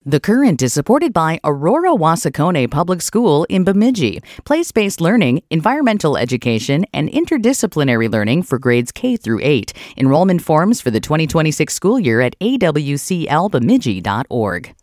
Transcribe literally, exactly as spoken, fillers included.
The Current is supported by Aurora Wasakone Public School in Bemidji. Place-based learning, environmental education, and interdisciplinary learning for grades K through eight. Enrollment forms for the twenty twenty-six school year at a w c l bemidji dot org.